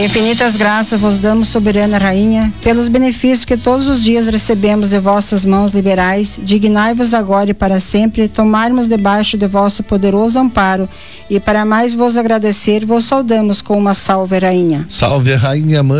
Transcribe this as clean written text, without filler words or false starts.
Infinitas graças vos damos, soberana rainha, pelos benefícios que todos os dias recebemos de vossas mãos liberais. Dignai-vos agora e para sempre tomarmos debaixo de vosso poderoso amparo, e para mais vos agradecer, vos saudamos com uma salve, rainha. Salve, rainha mãe.